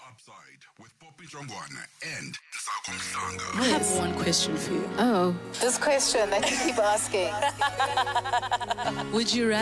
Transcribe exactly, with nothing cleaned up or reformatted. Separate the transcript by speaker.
Speaker 1: Upside with Poppy Jongwana and Sako Mhlanga.
Speaker 2: I have one question for you.
Speaker 3: Oh.
Speaker 4: This question that you keep asking.
Speaker 2: Would you